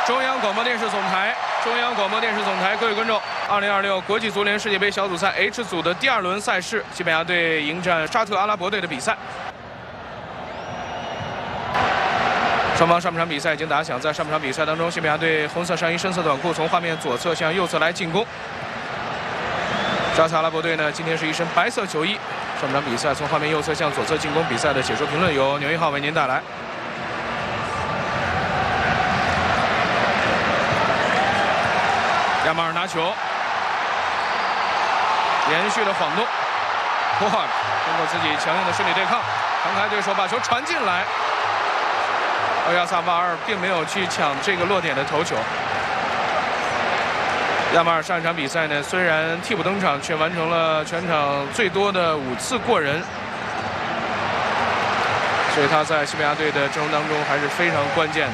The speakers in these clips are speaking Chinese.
中央广播电视总台，各位观众，2026国际足联世界杯小组赛 H 组的第2轮赛事，西班牙队迎战沙特阿拉伯队的比赛。双方上半场比赛已经打响，在上半场比赛当中，西班牙队红色上衣、深色短裤，从画面左侧向右侧来进攻。沙特阿拉伯队呢，今天是一身白色球衣。上半场比赛从画面右侧向左侧进攻，比赛的解说评论由牛一号为您带来。 亚马尔拿球，连续的晃动，通过自己强硬的身体对抗，弹开对手，把球传进来。欧亚萨瓦尔并没有去抢这个落点的头球。亚马尔上一场比赛呢，虽然替补登场，却完成了全场最多的5次过人，所以他在西班牙队的阵容当中还是非常关键的。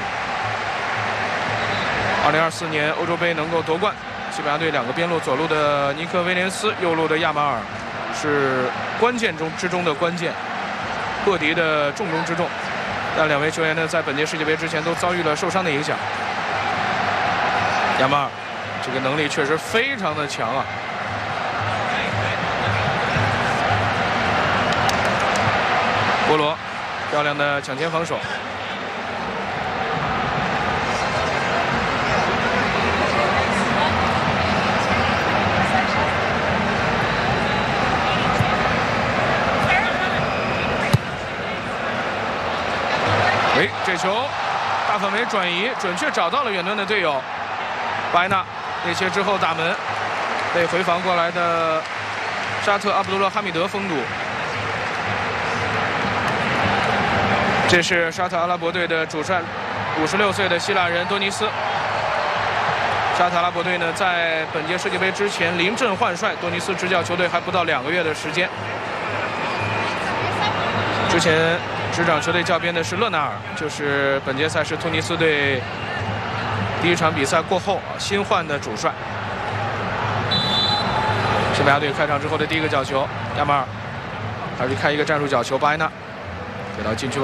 2024年欧洲杯能够夺冠，西班牙队2个边路，左路的尼克威廉斯，右路的亚马尔，是关键之中的关键，克敌的重中之重。但2位球员呢，在本届世界杯之前都遭遇了受伤的影响。亚马尔这个能力确实非常的强啊！波罗漂亮的抢前防守。 这球大范围转移，准确找到了远端的队友巴埃纳，内切之后打门，被回防过来的沙特阿卜杜勒哈米德封堵。这是沙特阿拉伯队的主帅，56岁的希腊人多尼斯。沙特阿拉伯队呢，在本届世界杯之前临阵换帅，多尼斯执教球队还不到2个月的时间。之前。 执掌球队教鞭的是勒纳尔，就是本届赛事突尼斯队第1场比赛过后新换的主帅。西班牙队开场之后的第1个角球，亚马尔还是开一个战术角球，巴埃纳给到禁区外。